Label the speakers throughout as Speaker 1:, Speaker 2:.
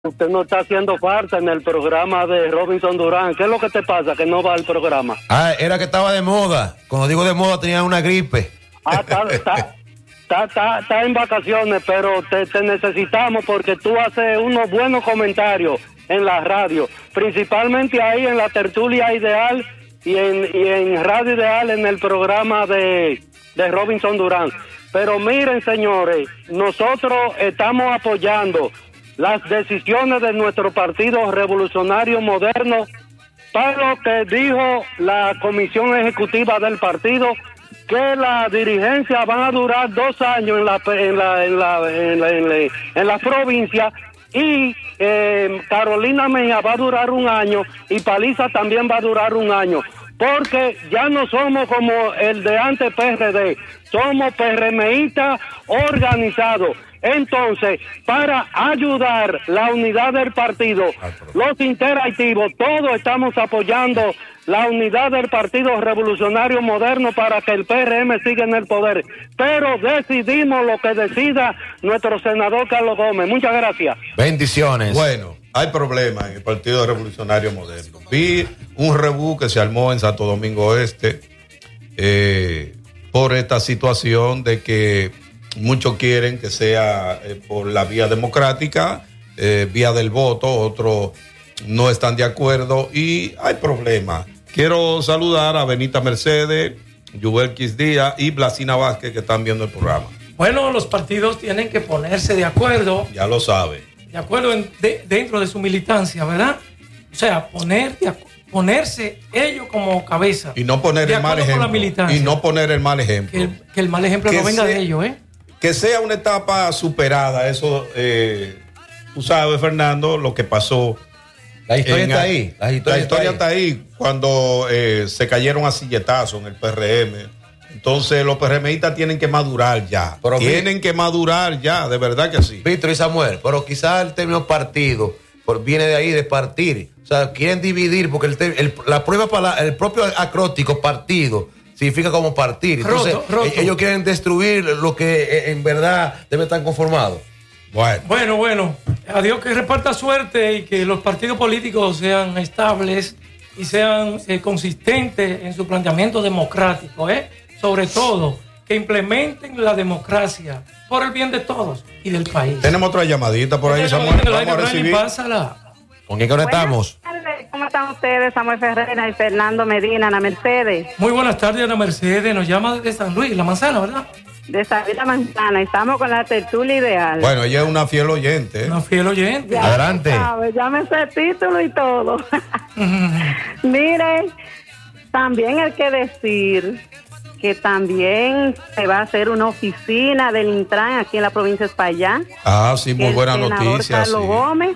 Speaker 1: Usted no está haciendo falta en el programa de Robinson Durán. ¿Qué es lo que te pasa que no va al programa?
Speaker 2: Era que estaba de moda. Cuando digo de moda tenía una gripe.
Speaker 1: Está en vacaciones, pero te necesitamos porque tú haces unos buenos comentarios en la radio, principalmente ahí en la tertulia ideal y en Radio Ideal en el programa de Robinson Durán. Pero miren, señores, nosotros estamos apoyando las decisiones de nuestro Partido Revolucionario Moderno para lo que dijo la Comisión Ejecutiva del partido, que la dirigencia van a durar 2 años en la provincia y Carolina Mejía va a durar 1 año y Paliza también va a durar 1 año, porque ya no somos como el de antes PRD, somos PRMistas organizados. Entonces, para ayudar la unidad del partido, los interactivos, todos estamos apoyando la unidad del Partido Revolucionario Moderno para que el PRM siga en el poder. Pero decidimos lo que decida nuestro senador Carlos Gómez. Muchas gracias.
Speaker 2: Bendiciones.
Speaker 3: Bueno, hay problemas en el Partido Revolucionario Moderno. Vi un rebú que se armó en Santo Domingo Este por esta situación de que muchos quieren que sea por la vía democrática, vía del voto, otros no están de acuerdo y hay problemas. Quiero saludar a Benita Mercedes, Yubelkis Díaz y Blasina Vázquez que están viendo el programa.
Speaker 4: Bueno, los partidos tienen que ponerse de acuerdo.
Speaker 3: Ya lo sabe.
Speaker 4: De acuerdo dentro de su militancia, ¿verdad? O sea, ponerse ellos como cabeza.
Speaker 3: Y no poner el mal ejemplo. Y no poner el mal ejemplo.
Speaker 4: Que el mal ejemplo no venga de ellos, ¿eh?
Speaker 3: Que sea una etapa superada, eso, tú sabes, Fernando, lo que pasó.
Speaker 2: La historia está ahí.
Speaker 3: La historia está ahí. Cuando se cayeron a silletazos en el PRM. Entonces, los PRMistas tienen que madurar ya. Que madurar ya, de verdad que sí.
Speaker 2: Víctor y Samuel, pero quizás el término partido viene de ahí, de partir. O sea, quieren dividir, porque el propio acróstico partido significa como partir. Entonces, roto. Ellos quieren destruir lo que en verdad debe estar conformado.
Speaker 4: Bueno. A Dios que reparta suerte y que los partidos políticos sean estables y sean consistentes en su planteamiento democrático, sobre todo que implementen la democracia por el bien de todos y del país.
Speaker 3: Tenemos otra llamadita por ahí, Samuel. Vamos a recibir.
Speaker 2: ¿Con quién conectamos?
Speaker 5: Buenas tardes, ¿cómo están ustedes? Samuel Ferreira y Fernando Medina, Ana Mercedes.
Speaker 4: Muy buenas tardes, Ana Mercedes. Nos llama desde San Luis, La Manzana, ¿verdad?
Speaker 5: De San Luis La Manzana. Estamos con la tertulia ideal.
Speaker 3: Bueno, ella es una fiel oyente.
Speaker 4: Una fiel oyente.
Speaker 5: Ya
Speaker 2: adelante.
Speaker 5: Ya me sé el título y todo. Miren, también hay que decir que también se va a hacer una oficina del Intran aquí en la provincia de Espaillá.
Speaker 3: Ah, sí, muy buena noticia.
Speaker 5: Carlos Gómez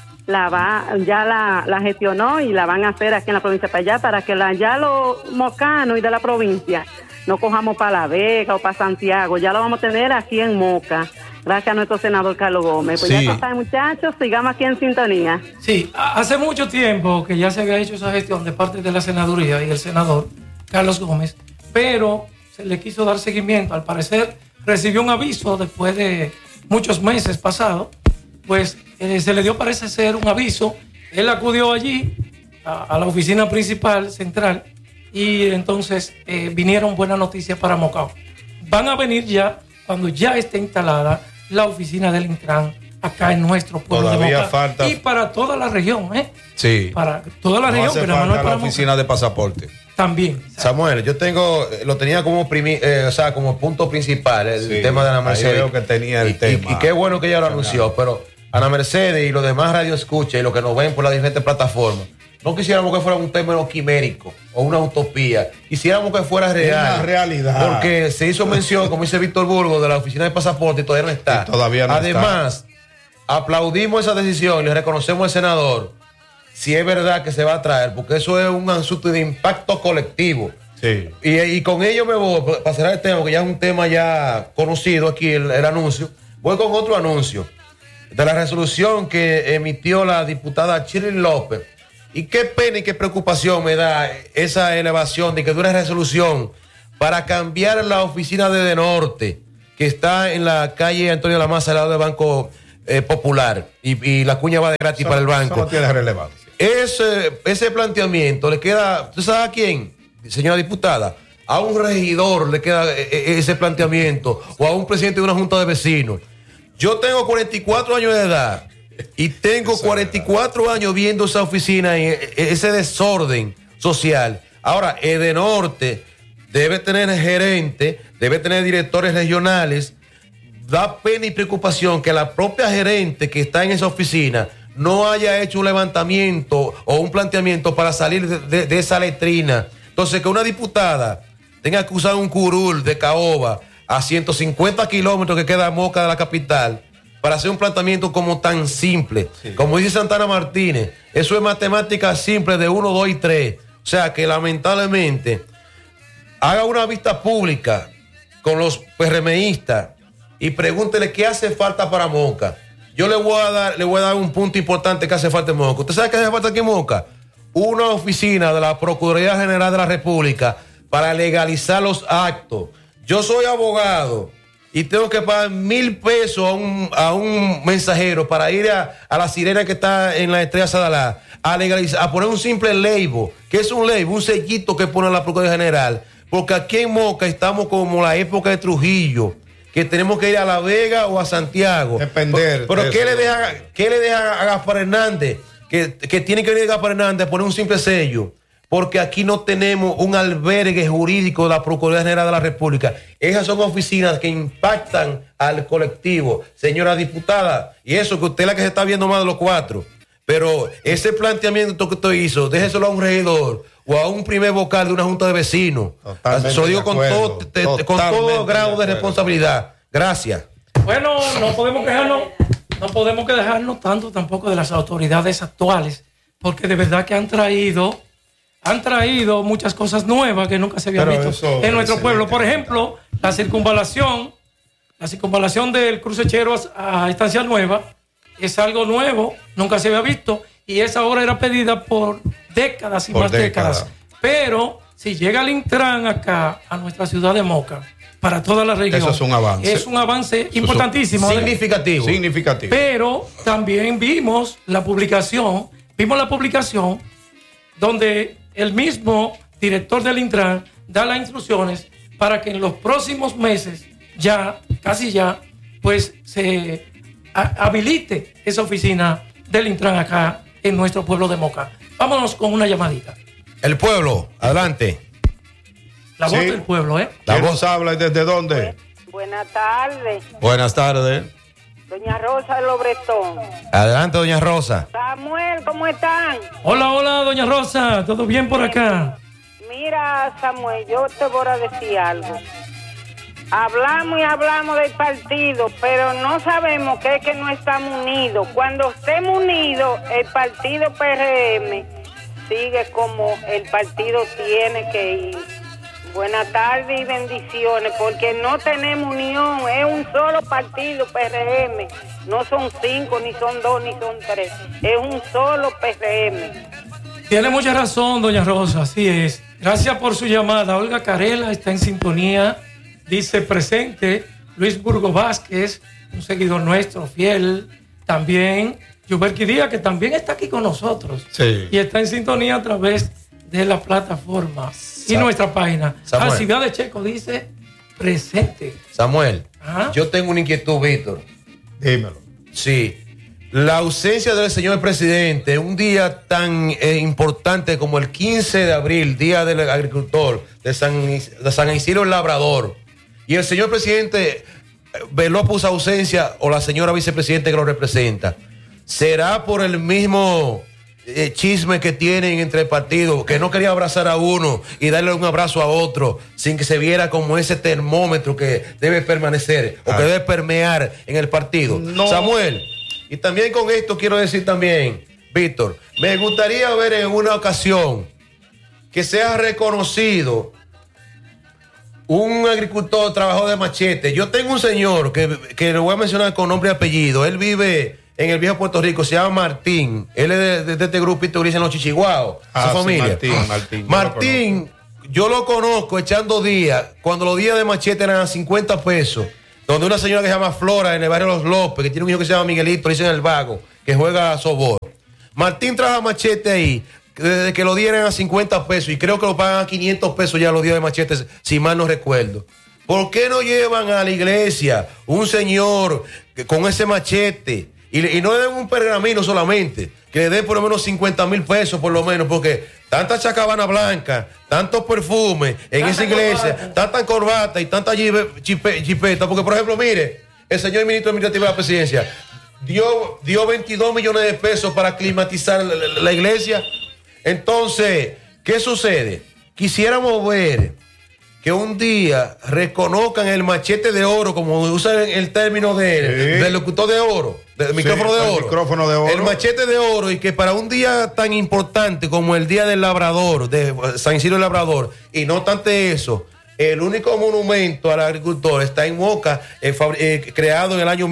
Speaker 5: la gestionó y la van a hacer aquí en la provincia de Espaillá para que ya los mocanos y de la provincia no cojamos para La Vega o para Santiago, ya lo vamos a tener aquí en Moca, gracias a nuestro senador Carlos Gómez. Pues sí. Ya está, muchachos, sigamos aquí en sintonía.
Speaker 4: Sí, hace mucho tiempo que ya se había hecho esa gestión de parte de la senaduría y el senador Carlos Gómez, pero se le quiso dar seguimiento. Al parecer recibió un aviso después de muchos meses pasados, pues se le dio, parece ser, un aviso. Él acudió allí a la oficina principal central y entonces vinieron buenas noticias para Mocao. Van a venir ya cuando ya esté instalada la oficina del Intran acá en nuestro pueblo.
Speaker 3: Todavía
Speaker 4: de Mocao.
Speaker 3: falta.
Speaker 4: Y para toda la región,
Speaker 3: Sí.
Speaker 4: Para toda la región.
Speaker 3: Hace falta la oficina de pasaporte.
Speaker 4: También.
Speaker 2: Samuel, yo lo tenía como como punto principal el tema de Ana Mercedes.
Speaker 3: Ahí veo que tenía el tema.
Speaker 2: Y qué bueno que ella lo anunció, pero Ana Mercedes y los demás radioescuchas y los que nos ven por las diferentes plataformas, no quisiéramos que fuera un término quimérico o una utopía, quisiéramos que fuera real.
Speaker 3: Una realidad.
Speaker 2: Porque se hizo mención, como dice Víctor Burgos, de la oficina de pasaporte y todavía no está. Además, aplaudimos esa decisión y le reconocemos al senador si es verdad que se va a traer, porque eso es un asunto de impacto colectivo.
Speaker 3: Sí.
Speaker 2: Y con ello me voy, para cerrar el tema, que ya es un tema ya conocido aquí, el anuncio, voy con otro anuncio de la resolución que emitió la diputada Chirley López. Y qué pena y qué preocupación me da esa elevación de que dura resolución para cambiar la oficina de Norte, que está en la calle Antonio Lamasa, al lado del Banco popular y la cuña va de gratis para el banco.
Speaker 3: Eso no tiene relevancia.
Speaker 2: Ese planteamiento le queda, ¿tú sabes a quién, señora diputada? A un regidor le queda ese planteamiento, o a un presidente de una junta de vecinos. Yo tengo 44 años de edad y tengo 44 años viendo esa oficina y ese desorden social. Ahora, Edenorte debe tener gerente, debe tener directores regionales. Da pena y preocupación que la propia gerente que está en esa oficina no haya hecho un levantamiento o un planteamiento para salir de esa letrina. Entonces, que una diputada tenga que usar un curul de caoba a 150 kilómetros que queda Moca de la capital para hacer un planteamiento como tan simple. Sí. Como dice Santana Martínez, eso es matemática simple de 1, 2 y 3. O sea, que lamentablemente haga una vista pública con los PRMistas y pregúntele qué hace falta para Moca. Yo le voy a dar un punto importante que hace falta en Moca. ¿Usted sabe qué hace falta aquí en Moca? Una oficina de la Procuraduría General de la República para legalizar los actos. Yo soy abogado y tengo que pagar 1,000 pesos a un mensajero para ir a la sirena que está en la Estrella Sadalá a legalizar, a poner un simple label. ¿Qué es un label? Un sellito que pone la Procuraduría General. Porque aquí en Moca estamos como la época de Trujillo, que tenemos que ir a La Vega o a Santiago.
Speaker 3: Depender.
Speaker 2: Pero ¿qué le deja a Gaspar Hernández? Que tiene que venir Gaspar Hernández a poner un simple sello. Porque aquí no tenemos un albergue jurídico de la Procuraduría General de la República. Esas son oficinas que impactan al colectivo. Señora diputada, y eso que usted es la que se está viendo más de los 4. Pero ese planteamiento que usted hizo, déjeselo a un regidor o a un primer vocal de una junta de vecinos. Eso lo digo con todo grado de responsabilidad. Gracias.
Speaker 4: Bueno, no podemos quejarnos tanto tampoco de las autoridades actuales, porque de verdad que han traído muchas cosas nuevas que nunca se habían visto en nuestro pueblo. Por ejemplo, la circunvalación del cruce Chero a Estancia Nueva es algo nuevo, nunca se había visto, y esa obra era pedida por décadas y más décadas. Pero si llega el Intran acá a nuestra ciudad de Moca, para toda la región,
Speaker 3: eso es un avance.
Speaker 4: Es un avance importantísimo.
Speaker 2: Significativo.
Speaker 4: Pero también vimos la publicación donde el mismo director del Intran da las instrucciones para que en los próximos meses, casi ya, pues se habilite esa oficina del Intran acá en nuestro pueblo de Moca. Vámonos con una llamadita.
Speaker 2: El pueblo, adelante.
Speaker 4: La voz del pueblo, ¿eh?
Speaker 3: La voz habla, ¿y desde dónde?
Speaker 6: Buenas tardes.
Speaker 3: Buenas tardes.
Speaker 6: Doña Rosa de Lobretón.
Speaker 2: Adelante, doña Rosa.
Speaker 6: Samuel, ¿cómo están?
Speaker 4: Hola, doña Rosa, ¿todo bien por acá?
Speaker 6: Mira, Samuel, yo te voy a decir algo. Hablamos del partido, pero no sabemos que es que no estamos unidos. Cuando estemos unidos, el partido PRM sigue como el partido tiene que ir. Buenas tardes y bendiciones, porque no tenemos unión, es un solo partido PRM, no son 5, ni son 2, ni son 3, es un solo PRM.
Speaker 4: Tiene mucha razón, doña Rosa, así es. Gracias por su llamada. Olga Carela está en sintonía, dice presente. Luis Burgo Vázquez, un seguidor nuestro, fiel. También Yuberki Díaz, que también está aquí con nosotros.
Speaker 3: Sí.
Speaker 4: Y está en sintonía a través de la plataforma y nuestra página. Ciudad de Checo dice presente.
Speaker 2: Samuel,
Speaker 4: ¿Ah?
Speaker 2: Yo tengo una inquietud, Víctor.
Speaker 3: Dímelo.
Speaker 2: Sí. La ausencia del señor presidente, un día tan importante como el 15 de abril, Día del Agricultor, de San Isidro el Labrador, y el señor presidente veló por su ausencia, o la señora vicepresidente que lo representa, ¿será por el mismo chisme que tienen entre el partido, que no quería abrazar a uno y darle un abrazo a otro sin que se viera como ese termómetro que debe permanecer o que debe permear en el partido?
Speaker 3: No.
Speaker 2: Samuel, y también con esto quiero decir también, Víctor, me gustaría ver en una ocasión que sea reconocido un agricultor trabajador de machete. Yo tengo un señor que lo voy a mencionar con nombre y apellido. Él vive en el viejo Puerto Rico, se llama Martín. Él es de este grupito que dicen los chichiguaos, su familia. Martín, yo lo conozco echando días, cuando los días de machete eran a 50 pesos. donde una señora que se llama Flora en el barrio Los López, que tiene un hijo que se llama Miguelito, le dicen el vago, que juega a sobor. Martín trabaja Machete ahí, desde que lo dieran a 50 pesos, y creo que lo pagan a 500 pesos ya los días de Machete, si mal no recuerdo. ¿Por qué no llevan a la iglesia un señor con ese machete? Y no le den un pergamino solamente, que le den por lo menos 50,000 pesos por lo menos, porque tanta chacabana blanca, tantos perfumes en esa iglesia, tanta corbata y tanta chipeta, porque por ejemplo, mire, el señor ministro administrativo de la presidencia dio 22 millones de pesos para climatizar la iglesia. Entonces, ¿qué sucede? Quisiéramos ver que un día reconozcan el machete de oro, como usan el término del locutor de oro, del micrófono de oro.
Speaker 3: Micrófono de oro.
Speaker 2: El machete de oro, y que para un día tan importante como el Día del Labrador, de San Isidro del Labrador, y no tanto eso, el único monumento al agricultor está en Moca, creado en el año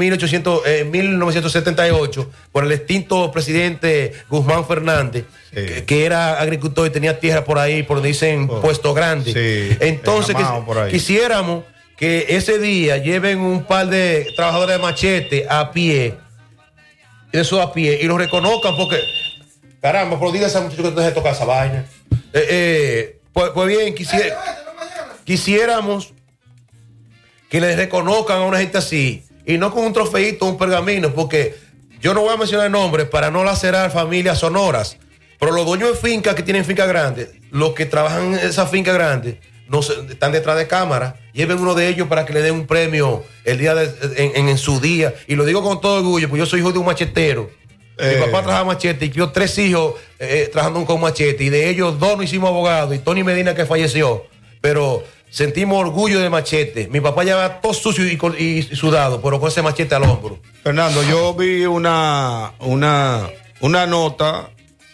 Speaker 2: 1978 por el extinto presidente Guzmán Fernández, que era agricultor y tenía tierra por ahí, por donde dicen Puesto Grande.
Speaker 3: Sí,
Speaker 2: entonces quisiéramos que ese día lleven un par de trabajadores de Machete a pie, y los reconozcan, porque caramba, pero diga a ese muchacho que no se toca esa vaina. Pues bien, quisiéramos que les reconozcan a una gente así, y no con un trofeito, un pergamino, porque yo no voy a mencionar nombres para no lacerar familias sonoras, pero los dueños de fincas que tienen fincas grandes, los que trabajan en esas fincas grandes, están detrás de cámara. Lleven uno de ellos para que le den un premio el día en su día, y lo digo con todo orgullo, porque yo soy hijo de un machetero. Mi papá trabajaba machete y yo 3 hijos trabajando con machete, y de ellos 2 nos hicimos abogados, y Tony Medina, que falleció, pero sentimos orgullo de Machete. Mi papá llevaba todo sucio y sudado, pero con ese machete al hombro.
Speaker 3: Fernando, yo vi una nota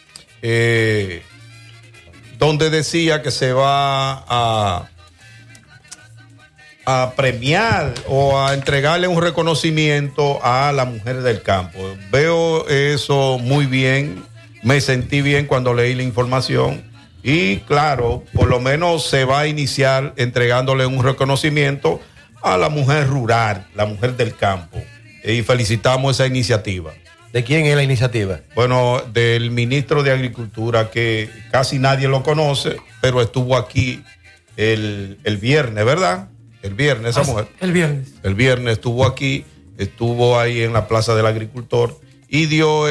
Speaker 3: donde decía que se va a premiar o a entregarle un reconocimiento a la mujer del campo. Veo eso muy bien, me sentí bien cuando leí la información. Y claro, por lo menos se va a iniciar entregándole un reconocimiento a la mujer rural, la mujer del campo. Y felicitamos esa iniciativa.
Speaker 2: ¿De quién es la iniciativa?
Speaker 3: Bueno, del ministro de Agricultura, que casi nadie lo conoce, pero estuvo aquí el viernes, ¿verdad? El viernes, esa mujer.
Speaker 4: El viernes.
Speaker 3: El viernes estuvo aquí, estuvo ahí en la Plaza del Agricultor y dio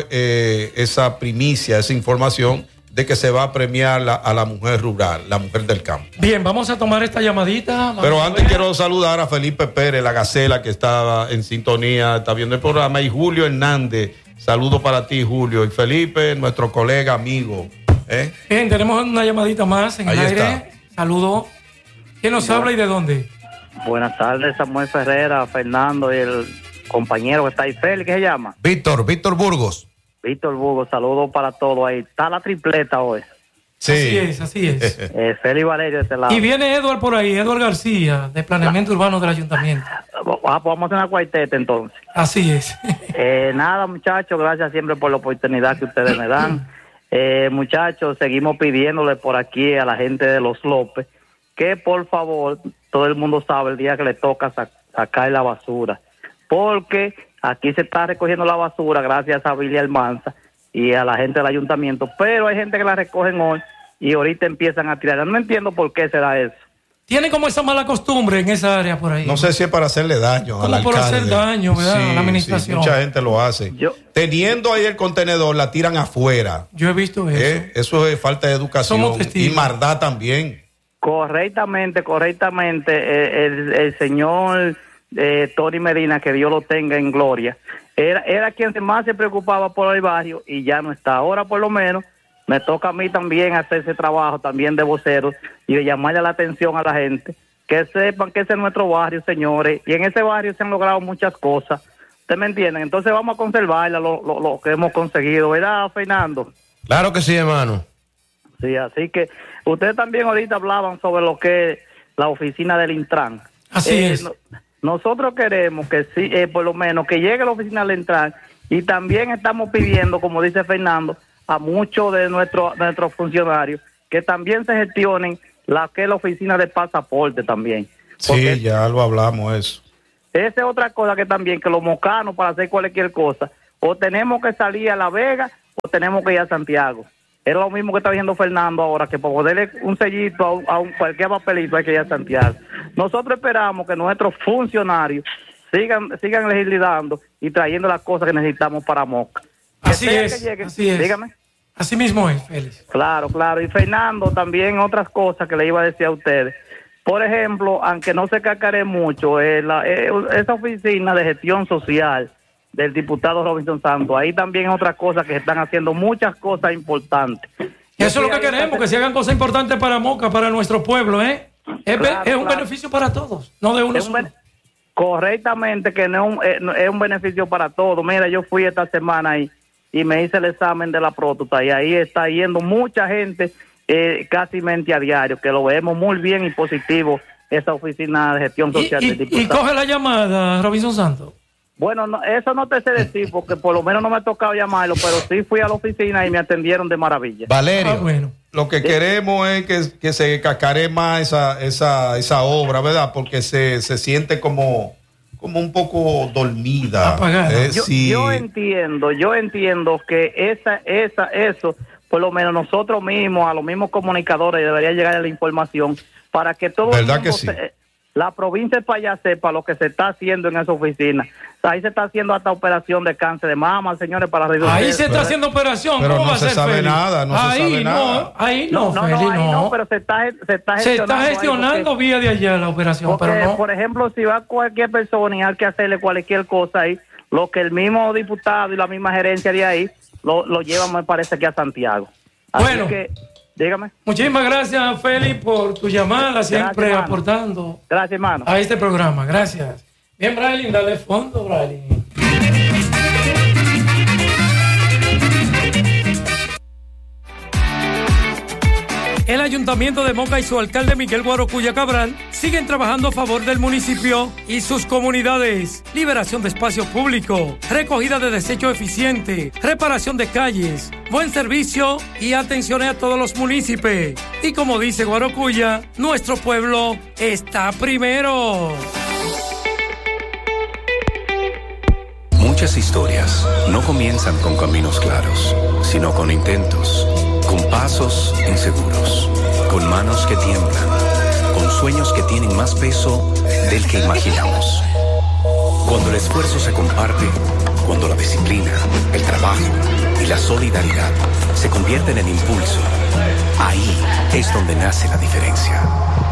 Speaker 3: esa primicia, esa información de que se va a premiar a la mujer rural, la mujer del campo.
Speaker 4: Bien, vamos a tomar esta llamadita.
Speaker 3: Pero antes quiero saludar a Felipe Pérez, la Gacela, que estaba en sintonía, está viendo el programa, y Julio Hernández. Saludo para ti, Julio. Y Felipe, nuestro colega, amigo.
Speaker 4: Bien, tenemos una llamadita más en el aire.
Speaker 3: Está.
Speaker 4: Saludo. ¿Quién nos habla y de dónde?
Speaker 7: Buenas tardes, Samuel Ferrera, Fernando y el compañero que está ahí, Félix, ¿qué se llama?
Speaker 2: Víctor Burgos.
Speaker 7: Víctor Burgos, saludos para todos ahí. Está la tripleta hoy.
Speaker 3: Sí.
Speaker 4: Así es.
Speaker 7: Félix Valerio de este lado.
Speaker 4: Y viene Eduard por ahí, Eduard García, de Planeamiento Urbano del Ayuntamiento.
Speaker 7: Pues vamos a hacer una cuarteta entonces.
Speaker 4: Así es.
Speaker 7: Nada, muchachos, gracias siempre por la oportunidad que ustedes me dan. Muchachos, seguimos pidiéndole por aquí a la gente de Los López que por favor, todo el mundo sabe el día que le toca sacar la basura, porque aquí se está recogiendo la basura gracias a Billy Almanza y a la gente del ayuntamiento, pero hay gente que la recogen hoy y ahorita empiezan a tirar. No entiendo por qué será eso.
Speaker 4: Tiene como esa mala costumbre en esa área por ahí.
Speaker 3: No sé si es para hacerle daño
Speaker 4: como
Speaker 3: al
Speaker 4: por
Speaker 3: alcalde.
Speaker 4: Hacer daño, ¿verdad?
Speaker 3: Sí,
Speaker 4: a la administración.
Speaker 3: Sí, mucha gente lo hace. Teniendo ahí el contenedor, la tiran afuera.
Speaker 4: Yo he visto eso.
Speaker 3: Eso es falta de educación y maldad también.
Speaker 7: Correctamente, el señor Tony Medina, que Dios lo tenga en gloria, era quien más se preocupaba por el barrio y ya no está. Ahora por lo menos me toca a mí también hacer ese trabajo también de vocero y de llamarle la atención a la gente, que sepan que ese es nuestro barrio, señores, y en ese barrio se han logrado muchas cosas. ¿Ustedes me entienden? Entonces vamos a conservarla, lo que hemos conseguido, ¿verdad, Fernando?
Speaker 2: Claro que sí, hermano.
Speaker 7: Sí, así que ustedes también ahorita hablaban sobre lo que es la oficina del Intran.
Speaker 4: Así es.
Speaker 7: Nosotros queremos que sí, por lo menos que llegue la oficina del Intran, y también estamos pidiendo, como dice Fernando, a muchos de nuestros funcionarios que también se gestionen la que es la oficina de pasaporte también.
Speaker 3: Sí, ya lo hablamos eso.
Speaker 7: Esa es otra cosa que también, que los mocanos para hacer cualquier cosa, o tenemos que salir a La Vega o tenemos que ir a Santiago. Es lo mismo que está diciendo Fernando ahora, que para ponerle un sellito a cualquier papelito hay que ir a Santiago. Nosotros esperamos que nuestros funcionarios sigan legislando y trayendo las cosas que necesitamos para Moca.
Speaker 4: Así es.
Speaker 7: Dígame.
Speaker 4: Así mismo es, Félix.
Speaker 7: Claro. Y Fernando, también otras cosas que le iba a decir a ustedes. Por ejemplo, aunque no se cacare mucho, esa oficina de gestión social del diputado Robinson Santos, ahí también es otra cosa que se están haciendo muchas cosas importantes.
Speaker 4: Eso es lo que queremos, que se hagan cosas importantes para Moca, para nuestro pueblo, ¿eh? Es un beneficio para todos, no de uno solo.
Speaker 7: Correctamente, que no es un beneficio para todos. Mira, yo fui esta semana ahí y me hice el examen de la próstata y ahí está yendo mucha gente casi mente a diario, que lo vemos muy bien y positivo, esa oficina de gestión social del diputado.
Speaker 4: ¿Y coge la llamada, Robinson Santos?
Speaker 7: Bueno, eso no te sé decir, porque por lo menos no me ha tocado llamarlo, pero sí fui a la oficina y me atendieron de maravilla.
Speaker 3: Valerio,
Speaker 4: bueno.
Speaker 3: Lo que queremos es que se cacare más esa obra, ¿verdad? Porque se siente como un poco dormida.
Speaker 7: Yo entiendo que eso, por lo menos nosotros mismos, a los mismos comunicadores, debería llegar a la información para que todo el mundo la provincia de Payá sepa lo que se está haciendo en esa oficina. O sea, ahí se está haciendo hasta operación de cáncer de mama, señores, para reducir.
Speaker 4: Ahí se está haciendo operación.
Speaker 3: Pero
Speaker 4: ¿Cómo
Speaker 3: no
Speaker 4: va a ser,
Speaker 3: se sabe
Speaker 4: Félix?
Speaker 3: nada, no se sabe nada.
Speaker 4: Ahí no,
Speaker 7: pero se está
Speaker 4: gestionando vía de allá la operación,
Speaker 7: porque,
Speaker 4: pero no.
Speaker 7: Por ejemplo, si va cualquier persona y hay que hacerle cualquier cosa ahí, lo que el mismo diputado y la misma gerencia de ahí lo llevan, me parece que a Santiago. Así
Speaker 4: bueno.
Speaker 7: Que, dígame.
Speaker 4: Muchísimas gracias, Félix, por tu llamada, siempre
Speaker 7: gracias,
Speaker 4: aportando.
Speaker 7: Gracias, hermano.
Speaker 4: A este programa. Gracias. Bien, Braylin, dale fondo, Braylin. El Ayuntamiento de Moca y su alcalde Miguel Guarocuya Cabral siguen trabajando a favor del municipio y sus comunidades. Liberación de espacio público, recogida de desechos eficiente, reparación de calles, buen servicio y atención a todos los municipios. Y como dice Guarocuya, nuestro pueblo está primero.
Speaker 8: Muchas historias no comienzan con caminos claros, sino con intentos, con pasos inseguros, con manos que tiemblan, con sueños que tienen más peso del que imaginamos. Cuando el esfuerzo se comparte, cuando la disciplina, el trabajo y la solidaridad se convierten en impulso, ahí es donde nace la diferencia.